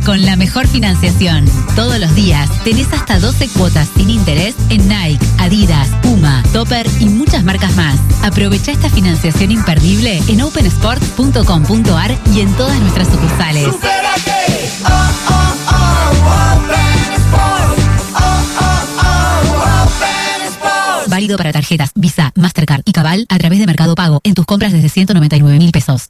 con la mejor financiación. Todos los días tenés hasta 12 cuotas sin interés en Nike, Adidas, Puma, Topper y muchas marcas más. Aprovecha esta financiación imperdible en opensport.com.ar y en todas nuestras sucursales. ¡Supérate! Open Sport. Válido para tarjetas Visa, Mastercard y Cabal a través de Mercado Pago en tus compras desde 199.000 pesos.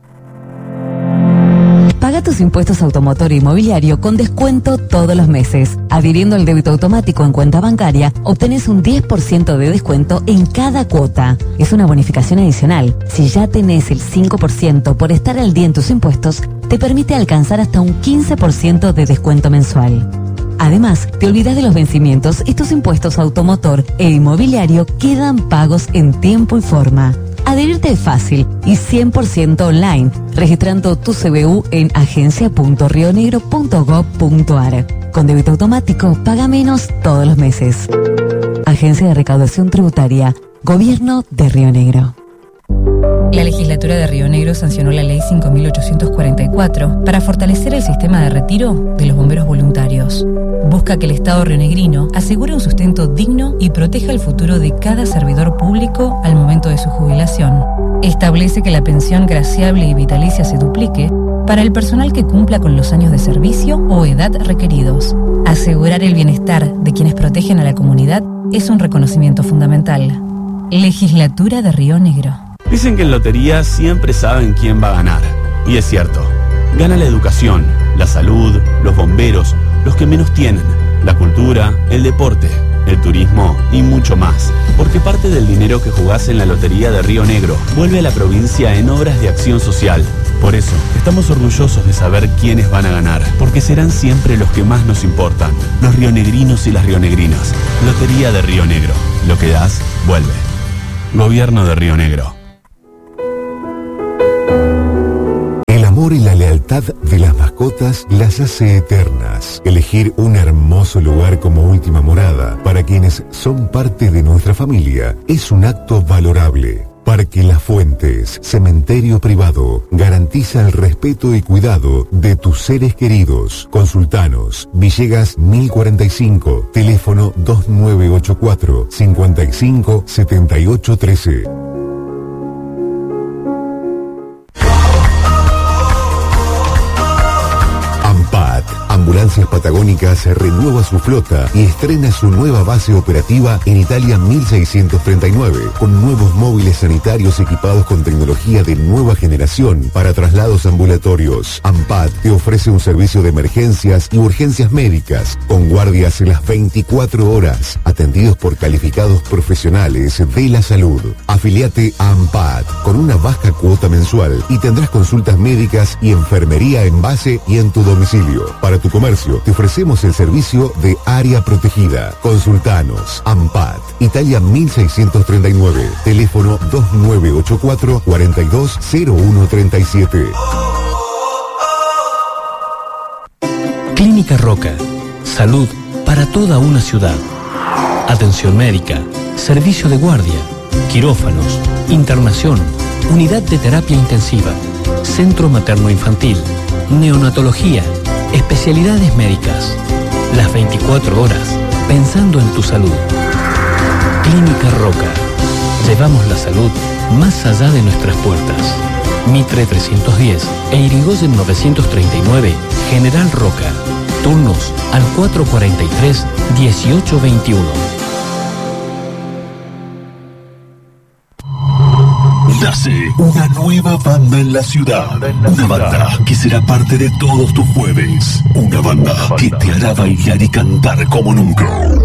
Paga tus impuestos automotor e inmobiliario con descuento todos los meses. Adhiriendo al débito automático en cuenta bancaria, obtenés un 10% de descuento en cada cuota. Es una bonificación adicional. Si ya tenés el 5% por estar al día en tus impuestos, te permite alcanzar hasta un 15% de descuento mensual. Además, te olvidas de los vencimientos y tus impuestos automotor e inmobiliario quedan pagos en tiempo y forma. Adherirte es fácil y 100% online, registrando tu CBU en agencia.rionegro.gov.ar. Con débito automático, paga menos todos los meses. Agencia de Recaudación Tributaria, Gobierno de Río Negro. La legislatura de Río Negro sancionó la Ley 5.844 para fortalecer el sistema de retiro de los bomberos voluntarios. Busca que el Estado rionegrino asegure un sustento digno y proteja el futuro de cada servidor público al momento de su jubilación. Establece que la pensión graciable y vitalicia se duplique para el personal que cumpla con los años de servicio o edad requeridos. Asegurar el bienestar de quienes protegen a la comunidad es un reconocimiento fundamental. Legislatura de Río Negro. Dicen que en lotería siempre saben quién va a ganar. Y es cierto. Gana la educación, la salud, los bomberos, los que menos tienen, la cultura, el deporte, el turismo y mucho más. Porque parte del dinero que jugás en la Lotería de Río Negro vuelve a la provincia en obras de acción social. Por eso, estamos orgullosos de saber quiénes van a ganar, porque serán siempre los que más nos importan, los rionegrinos y las rionegrinas. Lotería de Río Negro. Lo que das, vuelve. Gobierno de Río Negro. El amor y la lealtad de las mascotas las hace eternas. Elegir un hermoso lugar como última morada para quienes son parte de nuestra familia es un acto valorable. Parque Las Fuentes, cementerio privado, garantiza el respeto y cuidado de tus seres queridos. Consultanos, Villegas 1045, teléfono 2984 55 78 13. Ambulancias Patagónicas renueva su flota y estrena su nueva base operativa en Italia 1639, con nuevos móviles sanitarios equipados con tecnología de nueva generación para traslados ambulatorios. AMPAT te ofrece un servicio de emergencias y urgencias médicas, con guardias las 24 horas, atendidos por calificados profesionales de la salud. Afiliate a AMPAT con una baja cuota mensual y tendrás consultas médicas y enfermería en base y en tu domicilio. Para tu comercio, te ofrecemos el servicio de área protegida. Consultanos. AMPAT, Italia 1639, teléfono 2984 420137. Clínica Roca. Salud para toda una ciudad. Atención médica, servicio de guardia, quirófanos, internación, unidad de terapia intensiva, centro materno-infantil, neonatología, especialidades médicas. Las 24 horas, pensando en tu salud. Clínica Roca. Llevamos la salud más allá de nuestras puertas. Mitre 310 e Irigoyen 939, General Roca. Turnos al 443-1821. Nace una nueva banda en la ciudad. Una banda que será parte de todos tus jueves. Una banda que te hará bailar y cantar como nunca.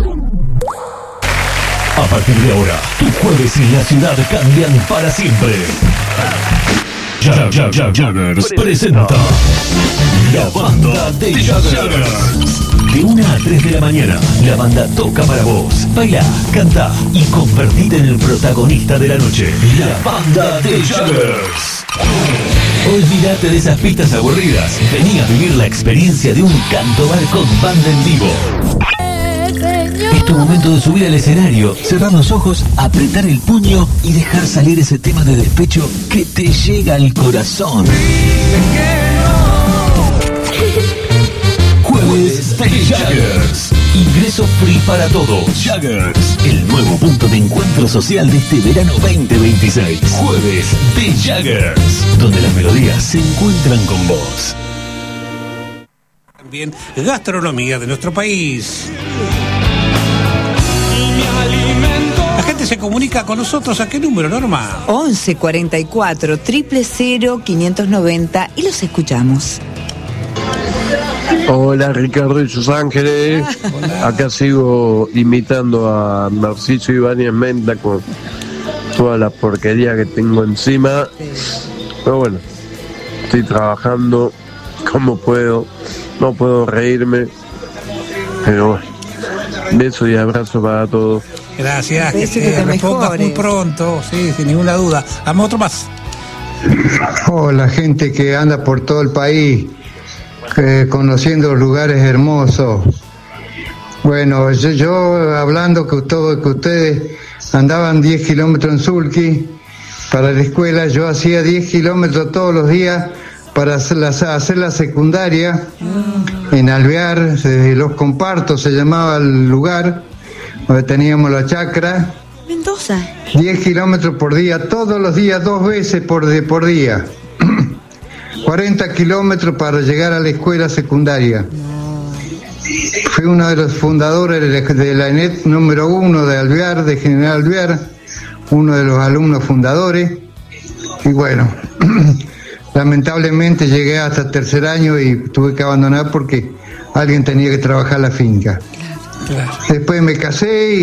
A partir de ahora, tus jueves en la ciudad cambian para siempre. Jaggers presenta la banda de Jaggers. De 1 a 3 de la mañana, la banda toca para vos. Baila, canta y convertite en el protagonista de la noche. La banda de Jaggers. Olvídate de esas pistas aburridas. Vení a vivir la experiencia de un canto bar con banda en vivo. Es tu momento de subir al escenario, cerrar los ojos, apretar el puño y dejar salir ese tema de despecho que te llega al corazón. siempre y para todos. Jaggers, el nuevo punto de encuentro social de este verano 2026. Jueves de Jaggers, donde las melodías se encuentran con vos. También gastronomía de nuestro país. La gente se comunica con nosotros. ¿A qué número, Norma? 11 44 000 590 y los escuchamos. Hola Ricardo y sus ángeles. Hola. Acá sigo imitando a Narciso Ibáñez Menda con toda la porquería que tengo encima. Pero bueno, estoy trabajando como puedo. No puedo reírme. Pero bueno, beso y abrazo para todos. Gracias, que Beso, te que te respondas muy mejores. pronto, sí, sin ninguna duda. Vamos otro más. Hola, gente que anda por todo el país, conociendo lugares hermosos. Bueno, yo hablando que ustedes andaban 10 kilómetros en Sulki para la escuela, yo hacía 10 kilómetros todos los días para hacer la secundaria en Alvear, Los Compartos se llamaba el lugar, donde teníamos la chacra. Mendoza. 10 kilómetros por día, todos los días, 2 veces por día. 40 kilómetros para llegar a la escuela secundaria. Fui uno de los fundadores de la ENET número 1 de Alvear, de General Alvear, uno de los alumnos fundadores. Y bueno, lamentablemente llegué hasta tercer año y tuve que abandonar porque alguien tenía que trabajar la finca. Claro. Después me casé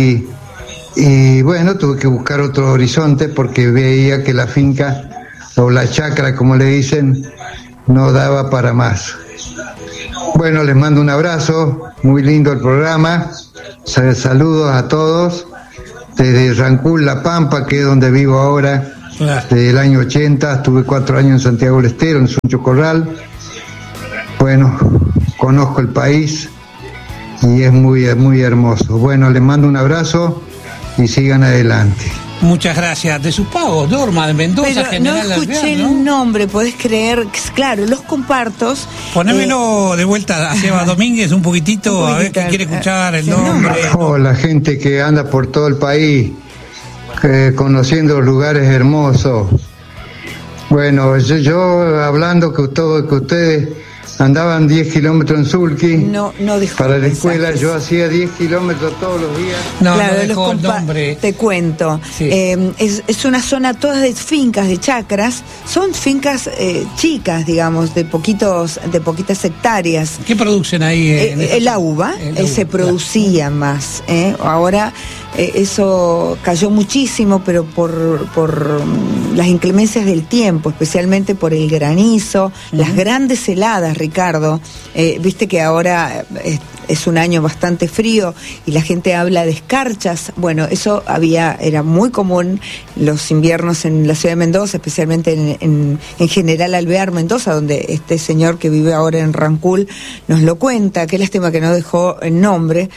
y bueno, tuve que buscar otro horizonte porque veía que la finca, o la chacra como le dicen, no daba para más. Bueno, les mando un abrazo, muy lindo el programa, saludos a todos, desde Rancul, La Pampa, que es donde vivo ahora, Claro. desde el año 80, estuve 4 años en Santiago del Estero, en Suncho Corral. Bueno, conozco el país y es muy hermoso. Bueno, les mando un abrazo y sigan adelante. Muchas gracias. De sus pagos, Norma, de Mendoza, Pero no General escuché Alvear, el ¿no? nombre, podés creer. Claro, Los Compartos. Ponémelo de vuelta a Seba Domínguez un poquitito, un a ver poquitito, qué quiere escuchar el el nombre. Hola, gente que anda por todo el país, conociendo lugares hermosos. Bueno, yo hablando que ustedes andaban 10 kilómetros en Sulki No dejó para la escuela, mensajes. yo hacía 10 kilómetros todos los días. No, Claro, no los dejó el nombre. Te cuento. Sí. Es una zona toda de fincas, de chacras. Son fincas chicas, digamos, de poquitas hectáreas. ¿Qué producen ahí? La uva, se producía más. Ahora eso cayó muchísimo, pero por las inclemencias del tiempo, especialmente por el granizo, las grandes heladas, Ricardo. Viste que ahora es un año bastante frío y la gente habla de escarchas. Bueno, eso era muy común los inviernos en la ciudad de Mendoza, especialmente en General Alvear, Mendoza, donde este señor que vive ahora en Rancul nos lo cuenta. Qué lástima que no dejó el nombre.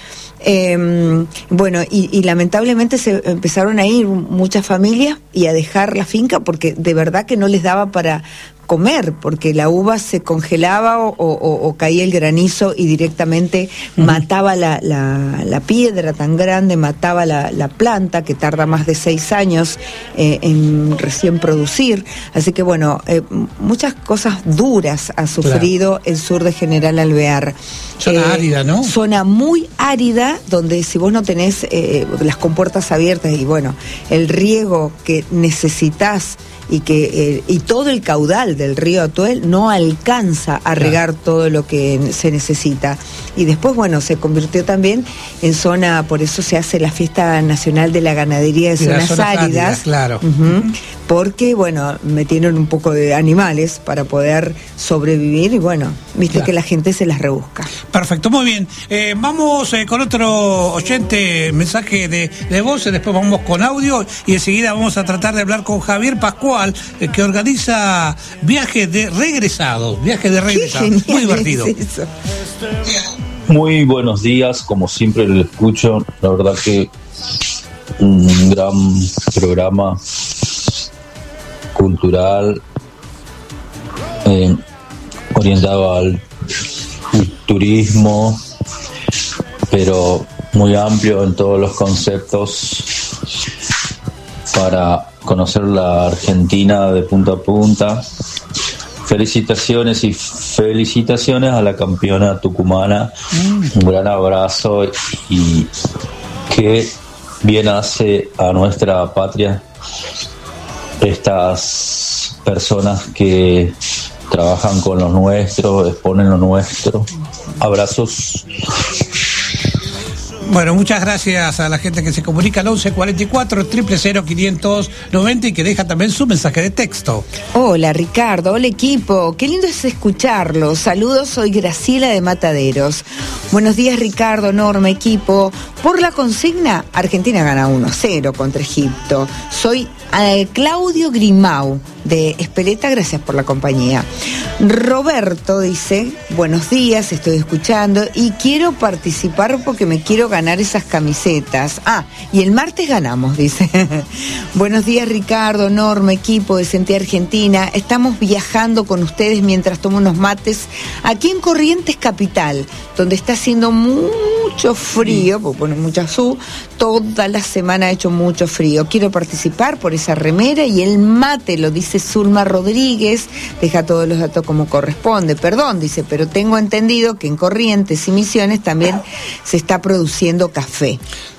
Bueno, y lamentablemente se empezaron a ir muchas familias y a dejar la finca porque de verdad que no les daba para comer, porque la uva se congelaba o caía el granizo y directamente mataba la piedra tan grande, mataba la planta, que tarda más de 6 años en recién producir. Así que bueno, muchas cosas duras ha sufrido el sur de General Alvear. Zona árida, ¿no? Zona muy árida, donde si vos no tenés las compuertas abiertas y bueno, el riego que necesitas y todo el caudal del río Atuel no alcanza a regar todo lo que se necesita. Y después, bueno, se convirtió también en zona, por eso se hace la Fiesta Nacional de la Ganadería de Zonas Áridas. Claro. Porque, bueno, metieron un poco de animales para poder sobrevivir y, bueno, viste que la gente se las rebusca. Perfecto, muy bien. Vamos con otro oyente, mensaje de voz, después vamos con audio y enseguida vamos a tratar de hablar con Javier Pascual, que organiza viajes de regresados. Muy divertido. Es eso. Muy buenos días, como siempre lo escucho, la verdad que un gran programa cultural orientado al turismo, pero muy amplio en todos los conceptos para conocer la Argentina de punta a punta. Felicitaciones a la campeona tucumana. Un gran abrazo y que bien hace a nuestra patria estas personas que trabajan con lo nuestro, exponen lo nuestro. Abrazos. Bueno, muchas gracias a la gente que se comunica al 1144 000 590 y que deja también su mensaje de texto. Hola Ricardo, hola equipo, qué lindo es escucharlo. Saludos, soy Graciela de Mataderos. Buenos días Ricardo, Norma, equipo. Por la consigna, Argentina gana 1-0 contra Egipto. Soy Claudio Grimau de Espeleta, gracias por la compañía. Roberto dice, buenos días, estoy escuchando y quiero participar porque me quiero ganar esas camisetas. Y el martes ganamos, dice. Buenos días Ricardo, Norma, equipo de Sentí Argentina. Estamos viajando con ustedes mientras tomo unos mates aquí en Corrientes Capital, donde está haciendo mucho frío, porque pone mucha toda la semana ha hecho mucho frío. Quiero participar por esa remera y el mate, lo dice Zulma Rodríguez, deja todos los datos como corresponde. Perdón, dice, pero tengo entendido que en Corrientes y Misiones también se está produciendo café.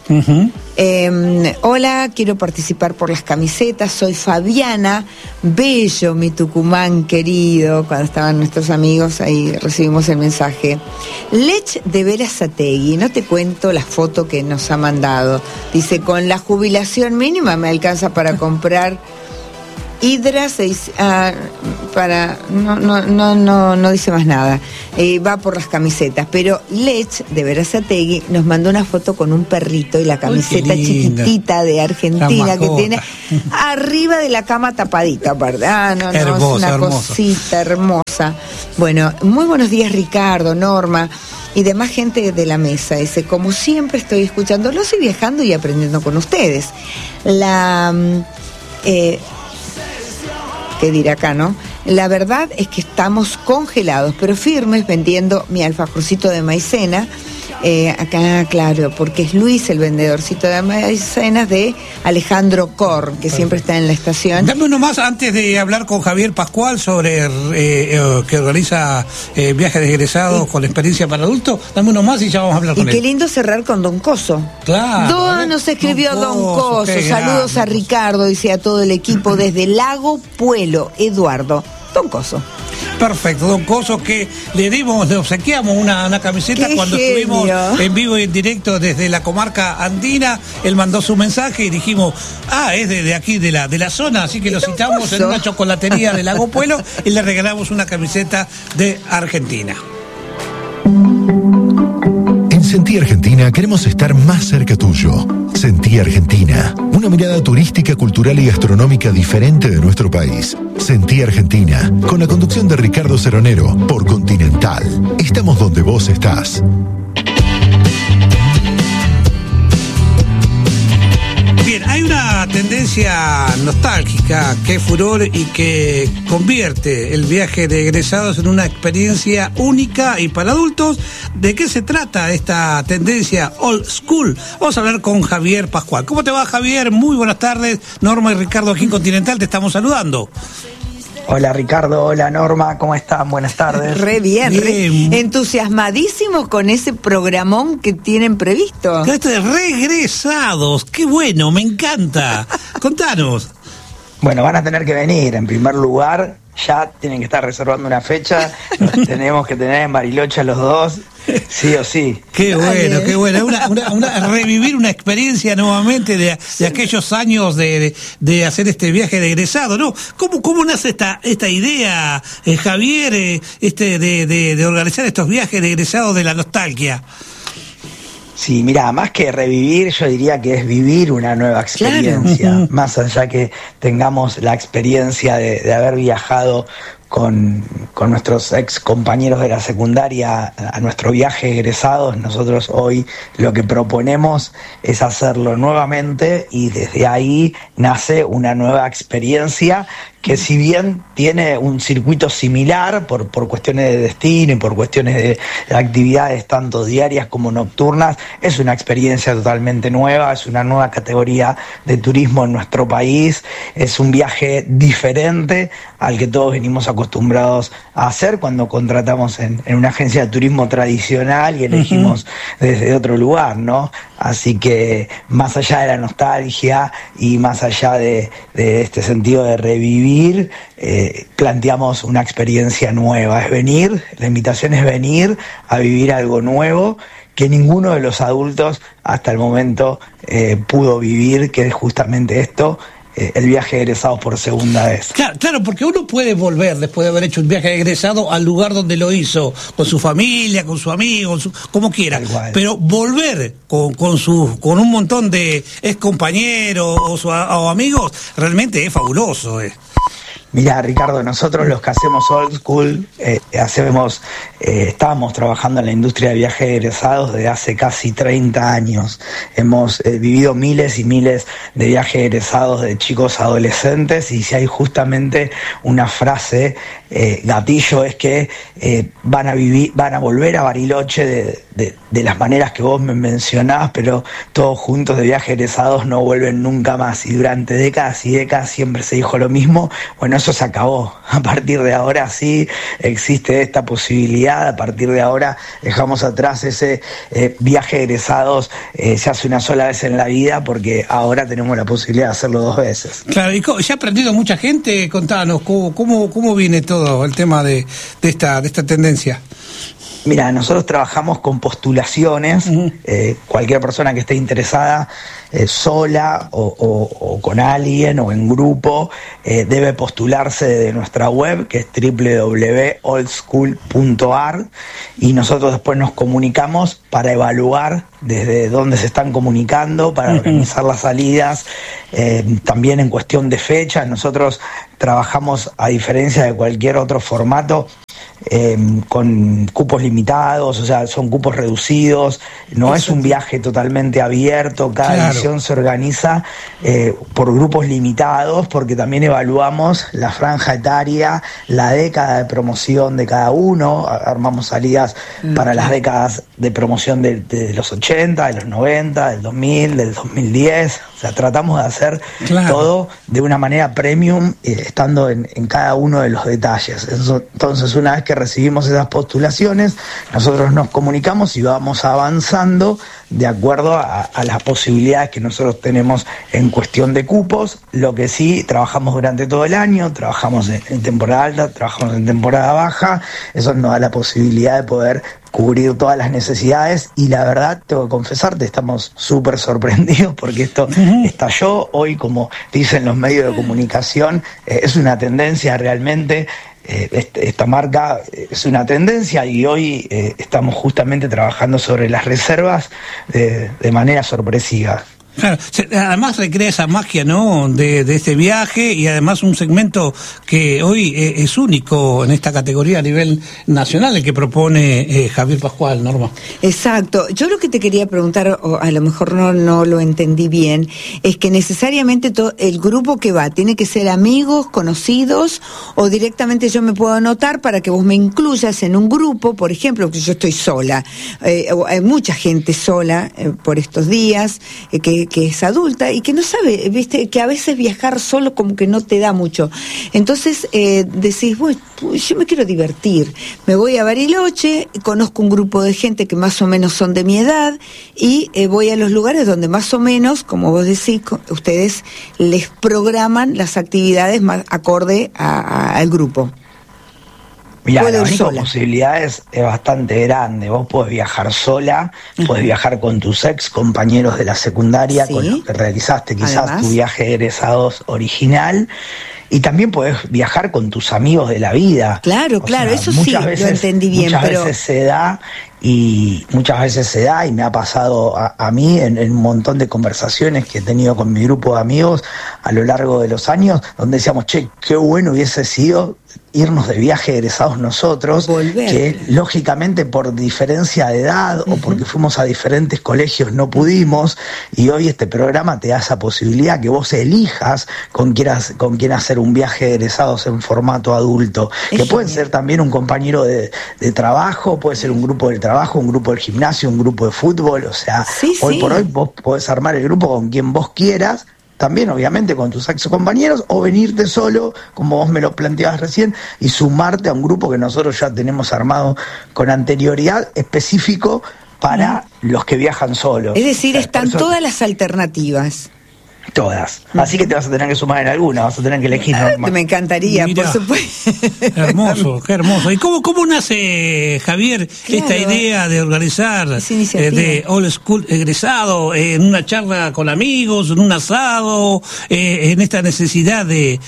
Hola, quiero participar por las camisetas, soy Fabiana, bello mi Tucumán querido. Cuando estaban nuestros amigos ahí recibimos el mensaje. Lech de Berazategui, no te cuento la foto que nos ha mandado, dice, con la jubilación mínima me alcanza para comprar Hidra para no dice más nada, va por las camisetas, pero Lech de Berazategui nos mandó una foto con un perrito y la camiseta chiquitita de Argentina que tiene arriba de la cama tapadita, ¿verdad? Hermosa, es una hermosa. Cosita hermosa. Bueno, muy buenos días Ricardo, Norma y demás gente de la mesa. Dice, como siempre estoy escuchándolos y viajando y aprendiendo con ustedes. ¿Qué dirá acá, no? La verdad es que estamos congelados, pero firmes, vendiendo mi alfajorcito de maicena. Acá, claro, porque es Luis el vendedorcito de maicenas de Alejandro Cor, que siempre está en la estación. Dame uno más antes de hablar con Javier Pascual sobre que organiza viajes de egresados con experiencia para adultos. Dame uno más y ya vamos a hablar con él. Y qué lindo cerrar con Don Coso. Claro. Nos escribió Don Coso. Saludos a Ricardo, dice, a todo el equipo desde Lago Puelo, Eduardo. Don Coso. Perfecto, Don Coso, que le obsequiamos una camiseta cuando estuvimos en vivo y en directo desde la comarca andina. Él mandó su mensaje y dijimos, es de aquí, de la zona, así que lo citamos en una chocolatería de Lago Puelo y le regalamos una camiseta de Argentina. En Sentí Argentina queremos estar más cerca tuyo. Sentí Argentina, una mirada turística, cultural y gastronómica diferente de nuestro país. Sentí Argentina, con la conducción de Ricardo Ceronero, por Continental. Estamos donde vos estás. Bien, hay una tendencia nostálgica que es furor y que convierte el viaje de egresados en una experiencia única y para adultos. ¿De qué se trata esta tendencia old school? Vamos a hablar con Javier Pascual. ¿Cómo te va, Javier? Muy buenas tardes. Norma y Ricardo aquí en Continental te estamos saludando. Hola Ricardo, hola Norma, ¿cómo están? Buenas tardes. Re bien. Entusiasmadísimos con ese programón que tienen previsto. Regresados, qué bueno, me encanta. Contanos. Bueno, van a tener que venir, en primer lugar, ya tienen que estar reservando una fecha, los tenemos que tener en Bariloche los dos, sí o sí. Qué bueno, qué bueno. Revivir una experiencia nuevamente de aquellos años de hacer este viaje de egresado, ¿no? ¿Cómo nace esta idea, Javier, de organizar estos viajes de egresado de la nostalgia? Sí, mira, más que revivir, yo diría que es vivir una nueva experiencia, claro. Más allá que tengamos la experiencia de haber viajado con nuestros ex compañeros de la secundaria a nuestro viaje egresados. Nosotros hoy lo que proponemos es hacerlo nuevamente y desde ahí nace una nueva experiencia que, si bien tiene un circuito similar por cuestiones de destino y por cuestiones de actividades tanto diarias como nocturnas, es una experiencia totalmente nueva, es una nueva categoría de turismo en nuestro país, es un viaje diferente al que todos venimos acostumbrados a hacer cuando contratamos en una agencia de turismo tradicional y elegimos desde otro lugar, ¿no? Así que más allá de la nostalgia y más allá de este sentido de revivir, planteamos una experiencia nueva. Es venir, la invitación es venir a vivir algo nuevo que ninguno de los adultos hasta el momento pudo vivir, que es justamente esto, el viaje de egresados por segunda vez. Claro, porque uno puede volver después de haber hecho un viaje de egresado al lugar donde lo hizo, con su familia, con su amigo, como quiera, pero volver con un montón de ex compañeros o amigos realmente es fabuloso. Mirá, Ricardo, nosotros los que hacemos Old School, estábamos trabajando en la industria de viajes egresados desde hace casi 30 años. Hemos vivido miles y miles de viajes egresados de chicos adolescentes, y si hay justamente una frase gatillo es que van a volver a Bariloche de las maneras que vos me mencionás, pero todos juntos de viajes egresados no vuelven nunca más, y durante décadas y décadas siempre se dijo lo mismo. Bueno, eso se acabó. A partir de ahora sí existe esta posibilidad. A partir de ahora dejamos atrás ese viaje de egresados, se hace una sola vez en la vida, porque ahora tenemos la posibilidad de hacerlo 2 veces. Claro, y ya ha aprendido mucha gente. Contanos, ¿cómo viene todo el tema de esta tendencia? Mira, nosotros trabajamos con postulaciones. Cualquier persona que esté interesada, sola o con alguien o en grupo, debe postularse de nuestra web, que es www.oldschool.ar, y nosotros después nos comunicamos para evaluar desde dónde se están comunicando, para organizar las salidas. También en cuestión de fecha, nosotros trabajamos, a diferencia de cualquier otro formato, con cupos limitados, o sea, son cupos reducidos, no es un viaje totalmente abierto. Cada edición se organiza por grupos limitados, porque también evaluamos la franja etaria, la década de promoción de cada uno. Armamos salidas para las décadas de promoción de los 80, de los 90, del 2000, del 2010. O sea, tratamos de hacer todo de una manera premium, estando en cada uno de los detalles. Entonces, una vez que recibimos esas postulaciones, nosotros nos comunicamos y vamos avanzando de acuerdo a las posibilidades que nosotros tenemos en cuestión de cupos. Lo que sí, trabajamos durante todo el año, trabajamos en temporada alta, trabajamos en temporada baja. Eso nos da la posibilidad de poder cubrir todas las necesidades, y la verdad, tengo que confesarte, estamos súper sorprendidos porque esto estalló hoy, como dicen los medios de comunicación. Es una tendencia realmente. Esta marca es una tendencia, y hoy estamos justamente trabajando sobre las reservas de manera sorpresiva. Claro, además recrea esa magia, ¿no?, de este viaje, y además un segmento que hoy es único en esta categoría a nivel nacional, el que propone Javier Pascual, Norma. Exacto. Yo lo que te quería preguntar, o a lo mejor no lo entendí bien, es que necesariamente el grupo que va tiene que ser amigos, conocidos, o directamente yo me puedo anotar para que vos me incluyas en un grupo, por ejemplo, porque yo estoy sola. Hay mucha gente sola por estos días, que es adulta y que no sabe, viste, que a veces viajar solo como que no te da mucho. Entonces decís, bueno, yo me quiero divertir, me voy a Bariloche, conozco un grupo de gente que más o menos son de mi edad, y voy a los lugares donde más o menos, como vos decís, ustedes les programan las actividades más acorde al grupo. Mirá, la única posibilidad es bastante grande. Vos podés viajar sola, podés viajar con tus ex compañeros de la secundaria, con los que realizaste quizás tu viaje de egresados original, y también podés viajar con tus amigos de la vida. Claro, eso sí, lo entendí bien. Muchas veces se da y muchas veces se da, y me ha pasado a mí en un montón de conversaciones que he tenido con mi grupo de amigos a lo largo de los años, donde decíamos, che, qué bueno hubiese sido irnos de viaje egresados nosotros, que lógicamente por diferencia de edad o porque fuimos a diferentes colegios no pudimos, y hoy este programa te da esa posibilidad que vos elijas con quién hacer un viaje de egresados en formato adulto, que puede ser también un compañero de trabajo, puede ser un grupo del trabajo, un grupo del gimnasio, un grupo de fútbol, o sea, hoy por hoy vos podés armar el grupo con quien vos quieras, también obviamente con tus ex compañeros, o venirte solo, como vos me lo planteabas recién, y sumarte a un grupo que nosotros ya tenemos armado con anterioridad, específico para los que viajan solos. Es decir, están todas las alternativas. Todas. Así que te vas a tener que sumar en alguna, vas a tener que elegir. Me encantaría, Mirá, por supuesto. Hermoso, qué hermoso. ¿Y cómo nace, Javier, esta idea de organizar de Old School egresado, en una charla con amigos, en un asado, en esta necesidad de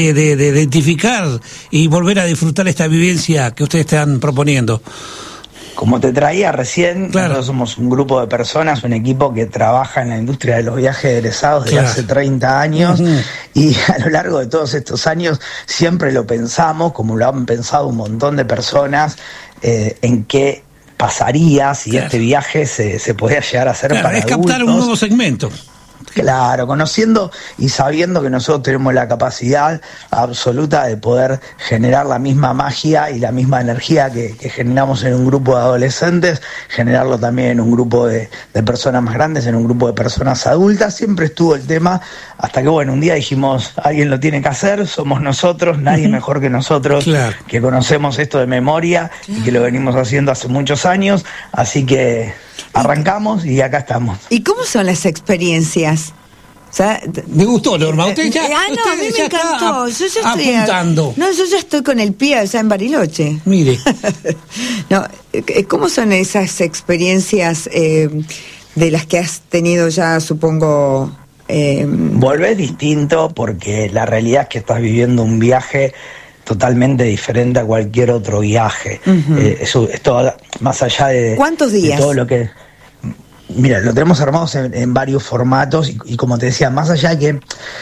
identificar y volver a disfrutar esta vivencia que ustedes están proponiendo? Como te traía recién, nosotros somos un grupo de personas, un equipo que trabaja en la industria de los viajes egresados desde hace 30 años, y a lo largo de todos estos años siempre lo pensamos, como lo han pensado un montón de personas, en qué pasaría si este viaje se podía llegar a hacer para adultos. Es captar un nuevo segmento. Claro, conociendo y sabiendo que nosotros tenemos la capacidad absoluta de poder generar la misma magia y la misma energía que generamos en un grupo de adolescentes, generarlo también en un grupo de personas más grandes, en un grupo de personas adultas. Siempre estuvo el tema, hasta que bueno, un día dijimos, alguien lo tiene que hacer, somos nosotros, nadie mejor que nosotros, que conocemos esto de memoria y que lo venimos haciendo hace muchos años, así que arrancamos y acá estamos. ¿Y cómo son las experiencias? O sea, me gustó, Norma. Usted ya, a mí me encantó. Yo ya estoy apuntando. Yo ya estoy con el pie allá en Bariloche. Mire. No, ¿cómo son esas experiencias de las que has tenido ya, supongo? Volvés distinto porque la realidad es que estás viviendo un viaje totalmente diferente a cualquier otro viaje. Eso es todo, más allá de... ¿Cuántos días? De todo lo que... Mira, lo tenemos armados en varios formatos y como te decía, más allá que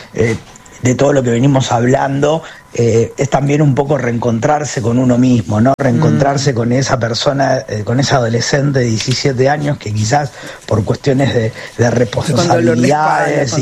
de todo lo que venimos hablando, es también un poco reencontrarse con uno mismo, ¿no? Reencontrarse con esa persona, con esa adolescente de 17 años que quizás por cuestiones de responsabilidades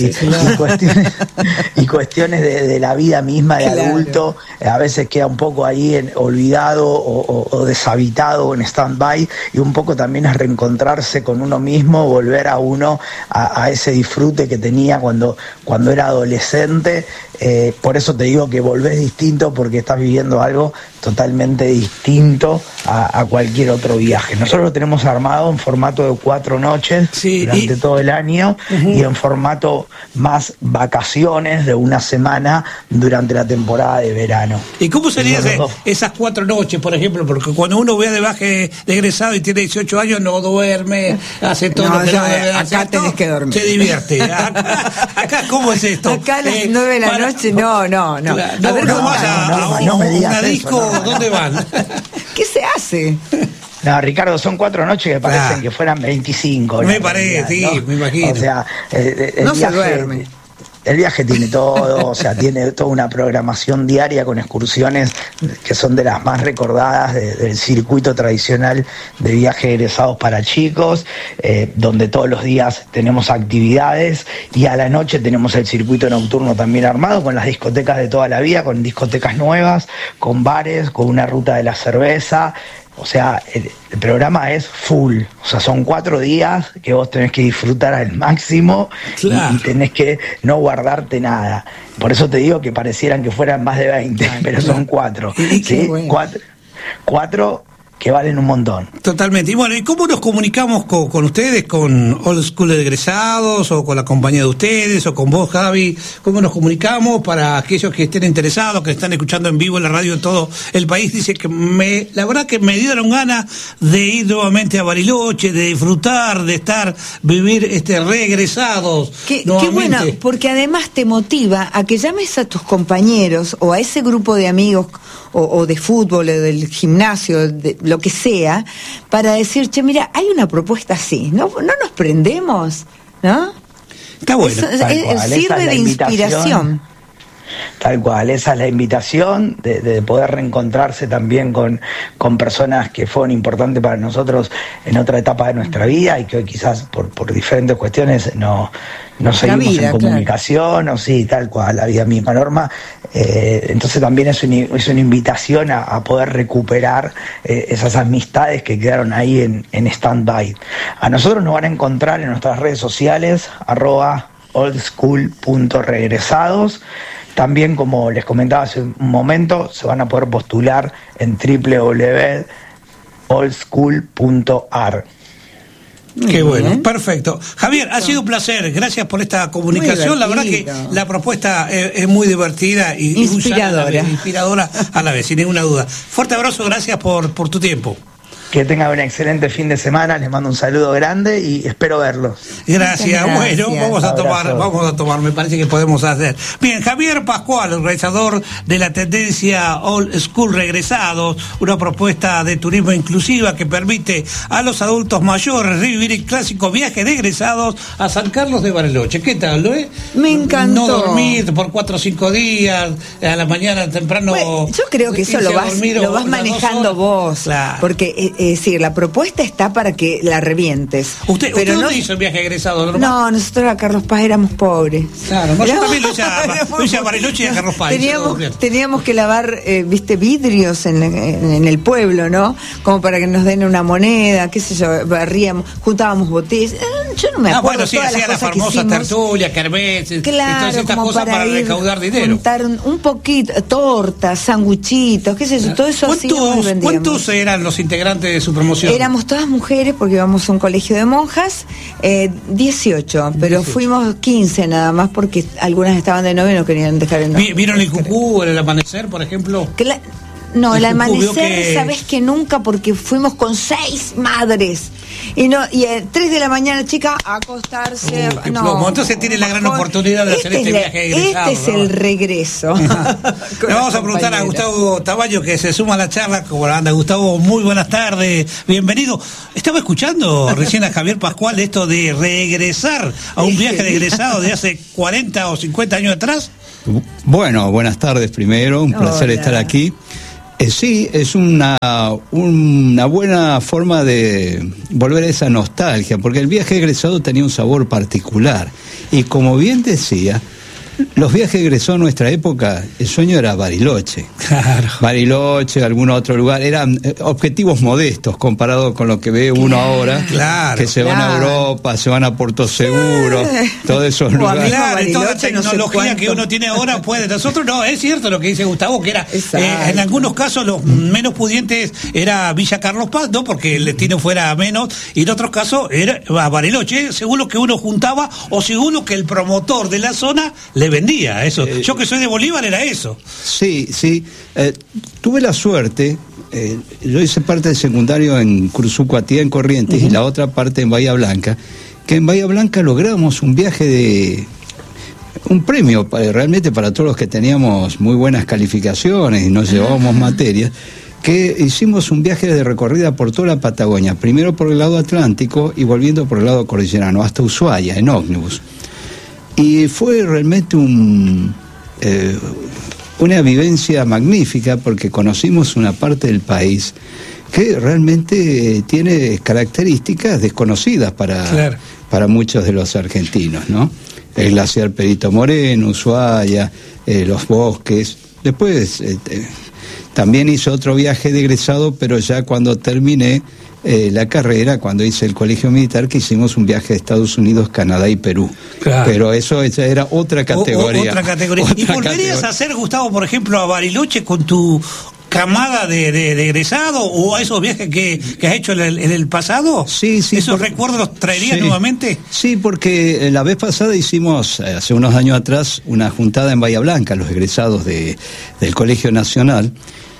y cuestiones de la vida misma de adulto, a veces queda un poco ahí olvidado o deshabitado, en stand-by, y un poco también es reencontrarse con uno mismo, volver a uno a ese disfrute que tenía cuando era adolescente. Por eso te digo que volvés distinto, porque estás viviendo algo totalmente distinto a cualquier otro viaje. Nosotros lo tenemos armado en formato de 4 noches durante todo el año, y en formato más vacaciones de una semana durante la temporada de verano. ¿Y cómo serían esas 4 noches, por ejemplo? Porque cuando uno ve de viaje de egresado y tiene 18 años, no duerme, hace todo lo que no debe hacer. Acá tenés que dormir. Se divierte. Acá ¿cómo es esto? Acá a las 9 de la noche, no. A ver, ¿cómo vas a una disco? ¿Dónde van? ¿Qué se hace? No, Ricardo, son 4 noches que parecen que fueran 25. Me parece, sí, ¿no? Me imagino. O sea, no se duerme. El viaje tiene todo, o sea, tiene toda una programación diaria con excursiones que son de las más recordadas del circuito tradicional de viaje egresados para chicos, donde todos los días tenemos actividades, y a la noche tenemos el circuito nocturno también armado con las discotecas de toda la vida, con discotecas nuevas, con bares, con una ruta de la cerveza. O sea, el programa es full. O sea, son 4 días que vos tenés que disfrutar al máximo, y tenés que no guardarte nada. Por eso te digo que parecieran que fueran más de 20, pero son 4. ¿Sí? Bueno. 4 que valen un montón. Totalmente. Y bueno, ¿y cómo nos comunicamos con ustedes, con Old School egresados, o con la compañía de ustedes, o con vos, Javi? ¿Cómo nos comunicamos para aquellos que estén interesados, que están escuchando en vivo en la radio en todo el país? Dice que la verdad que me dieron ganas de ir nuevamente a Bariloche, de disfrutar, de vivir regresados. Qué bueno, porque además te motiva a que llames a tus compañeros o a ese grupo de amigos o de fútbol o del gimnasio, de lo que sea, para decir, che, mira, hay una propuesta así, no nos prendemos, ¿no? Está bueno. Sirve de inspiración. Tal cual, esa es la invitación de poder reencontrarse también con personas que fueron importantes para nosotros en otra etapa de nuestra vida y que hoy quizás por diferentes cuestiones no seguimos en comunicación, o sí, tal cual, la vida misma, Norma. Entonces también es una invitación a poder recuperar esas amistades que quedaron ahí en stand-by. A nosotros nos van a encontrar en nuestras redes sociales, @oldschool.regresados. También, como les comentaba hace un momento, se van a poder postular en www.oldschool.ar. Qué bueno, perfecto. Javier, ha sido un placer, gracias por esta comunicación. La verdad que la propuesta es muy divertida y inspiradora a la vez, sin ninguna duda. Fuerte abrazo, gracias por tu tiempo. Que tengan un excelente fin de semana, les mando un saludo grande y espero verlos. Gracias. Bueno, vamos a tomar, me parece que podemos hacer. Bien, Javier Pascual, organizador de la tendencia Old School Regresados, una propuesta de turismo inclusiva que permite a los adultos mayores revivir el clásico viaje de egresados a San Carlos de Bariloche. ¿Qué tal, Luis? Me encantó. No dormir por 4 o 5 días, a la mañana temprano. Bueno, yo creo que eso lo vas manejando vos, claro. Porque es decir, la propuesta está para que la revientes. ¿Usted no hizo el viaje egresado, normal? No, nosotros a Carlos Paz éramos pobres. Claro, yo también lo hice a Bariloche y a Carlos Paz. Teníamos que lavar, vidrios en el pueblo, ¿no? Como para que nos den una moneda, qué sé yo, barríamos, juntábamos botellas. Yo no me acuerdo. Bueno, sí, hacía la famosa tertulia, kermeses, claro, todas estas cosas para recaudar dinero. Juntar un poquito, tortas, sanguchitos, qué sé yo, todo eso así. ¿Cuántos eran los integrantes de su promoción? Éramos todas mujeres porque íbamos a un colegio de monjas, 18, pero fuimos 15 nada más porque algunas estaban de novio y no querían dejar el novio. ¿Vieron el cucú, el amanecer, por ejemplo? No, el amanecer, sabes que nunca, porque fuimos con 6 madres. Y a 3 de la mañana, chica, a acostarse. Entonces tiene la gran oportunidad de hacer este viaje egresado. Este es el regreso. Le vamos a preguntar a Gustavo Tamayo, que se suma a la charla. ¿Cómo anda, Gustavo? Muy buenas tardes, bienvenido. Estaba escuchando recién a Javier Pascual esto de regresar a un viaje de egresado de hace 40 o 50 años atrás. Bueno, buenas tardes primero, un placer estar aquí. Sí, es una buena forma de volver a esa nostalgia, porque el viaje egresado tenía un sabor particular. Y como bien decía, los viajes egresados en nuestra época, el sueño era Bariloche. Claro. Bariloche, algún otro lugar, eran objetivos modestos comparados con lo que ve uno ahora, que se van a Europa, se van a Puerto Seguro, todos esos lugares. Claro, toda la tecnología que uno tiene ahora puede. Nosotros no, es cierto lo que dice Gustavo, que era, en algunos casos los menos pudientes era Villa Carlos Paz, ¿no? Porque el destino fuera menos, y en otros casos era a Bariloche, según lo que uno juntaba o según lo que el promotor de la zona le vendía. Eso. Yo que soy de Bolívar era eso. Sí. Tuve la suerte, yo hice parte del secundario en Cruzucuatía, en Corrientes, y la otra parte en Bahía Blanca, que en Bahía Blanca logramos un viaje un premio realmente para todos los que teníamos muy buenas calificaciones y nos llevábamos materias, que hicimos un viaje de recorrida por toda la Patagonia, primero por el lado Atlántico y volviendo por el lado cordillerano, hasta Ushuaia, en ómnibus. Y fue realmente una vivencia magnífica, porque conocimos una parte del país que realmente tiene características desconocidas para muchos de los argentinos, ¿no? El glaciar Perito Moreno, Ushuaia, los bosques. Después también hice otro viaje de egresado, pero ya cuando terminé la carrera, cuando hice el colegio militar, que hicimos un viaje a Estados Unidos, Canadá y Perú. Claro. Pero eso ya era otra categoría. ¿Y volverías a hacer, Gustavo, por ejemplo, a Bariloche con tu camada de egresado, o a esos viajes que has hecho en el pasado? Sí. ¿Esos recuerdos los traerías nuevamente? Sí, porque la vez pasada hicimos, hace unos años atrás, una juntada en Bahía Blanca, los egresados del Colegio Nacional.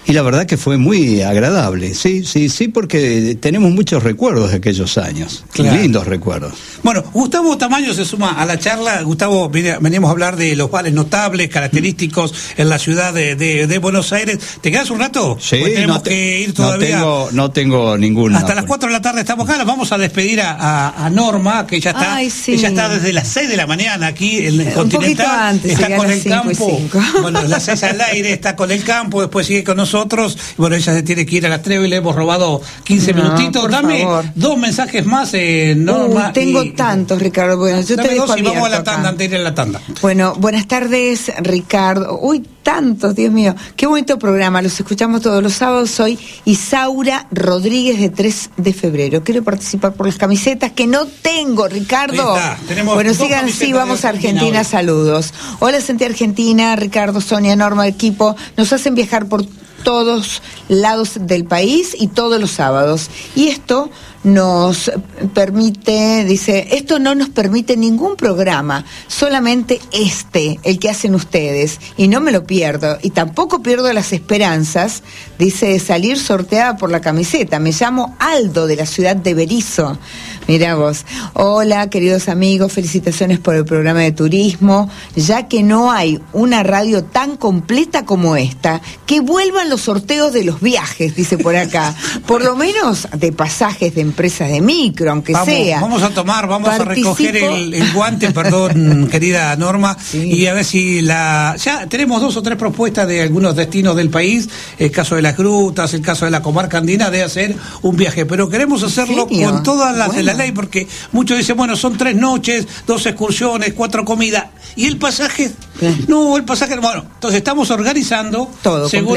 Y la verdad que fue muy agradable, sí, porque tenemos muchos recuerdos de aquellos años, claro. Lindos recuerdos. Bueno, Gustavo Tamayo se suma a la charla. Gustavo, veníamos a hablar de los bares notables, característicos en la ciudad de Buenos Aires. ¿Te quedas un rato? Sí, tenemos que ir todavía. No tengo ninguna. Hasta las 4 de la tarde estamos acá. Vamos a despedir a Norma, que ya está. Ay, sí. Ella está desde las 6 de la mañana aquí en el Continental. Antes, está con el campo. Bueno, las 6 al aire, está con el campo, después sigue con nosotros. Bueno, ella se tiene que ir a las 3 y le hemos robado 15 minutitos. Dame favor. 2 mensajes más, Norma. Tengo tantos, Ricardo. Bueno, yo te dejo y vamos a la tanda, antes de ir a la tanda. Bueno, buenas tardes, Ricardo. Uy, tantos, Dios mío. Qué bonito programa, los escuchamos todos los sábados. Soy Isaura Rodríguez de 3 de febrero. Quiero participar por las camisetas que no tengo, Ricardo. Bueno, sigan así, vamos a Argentina, saludos. Hola, Sentí Argentina, Ricardo, Sonia, Norma, equipo. Nos hacen viajar por todos lados del país y todos los sábados. Y esto nos permite, dice, esto no nos permite ningún programa, solamente el que hacen ustedes, y no me lo pierdo, y tampoco pierdo las esperanzas, dice, de salir sorteada por la camiseta. Me llamo Aldo, de la ciudad de Berizo. Mirá vos. Hola, queridos amigos, felicitaciones por el programa de turismo, ya que no hay una radio tan completa como esta. Que vuelvan los sorteos de los viajes, dice por acá, por lo menos de pasajes de empresas de micro, aunque sea. Vamos a recoger el guante, perdón, querida Norma, sí. Y a ver si ya tenemos 2 o 3 propuestas de algunos destinos del país, el caso de las grutas, el caso de la comarca andina, de hacer un viaje, pero queremos hacerlo con todas las de la ley, porque muchos dicen, bueno, son 3 noches, 2 excursiones, 4 comidas, y el pasaje, bueno, entonces estamos organizando todo según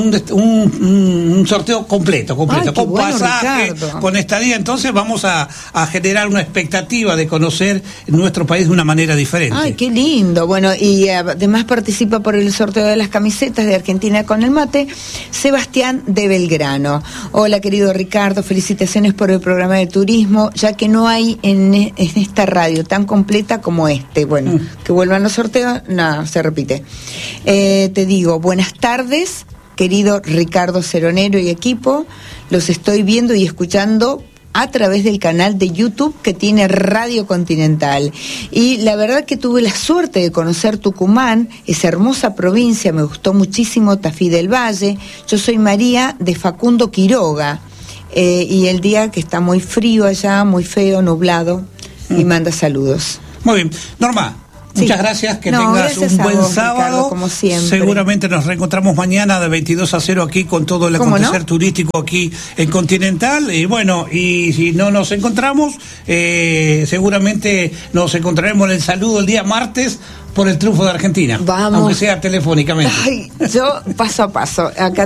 un sorteo completo. Ay, con pasaje, Ricardo, con estadía. Entonces vamos a generar una expectativa de conocer nuestro país de una manera diferente. Ay, qué lindo. Bueno, y además participa por el sorteo de las camisetas de Argentina con el mate, Sebastián de Belgrano. Hola, querido Ricardo, felicitaciones por el programa de turismo, ya que no hay en esta radio tan completa como este. Bueno, que vuelvan los sorteos, no, se repite. Te digo, buenas tardes, querido Ricardo Ceronero y equipo, los estoy viendo y escuchando a través del canal de YouTube que tiene Radio Continental. Y la verdad que tuve la suerte de conocer Tucumán, esa hermosa provincia, me gustó muchísimo Tafí del Valle. Yo soy María de Facundo Quiroga, y el día que está muy frío allá, muy feo, nublado, y manda saludos. Muy bien. Norma, muchas gracias, que tengas un buen sábado. Ricardo, como siempre. Seguramente nos reencontramos mañana de 22 a 0 aquí con todo el acontecer turístico aquí en Continental. Y bueno, y si no nos encontramos, seguramente nos encontraremos en el saludo el día martes por el triunfo de Argentina. Vamos. Aunque sea telefónicamente. Ay, yo paso a paso. Acá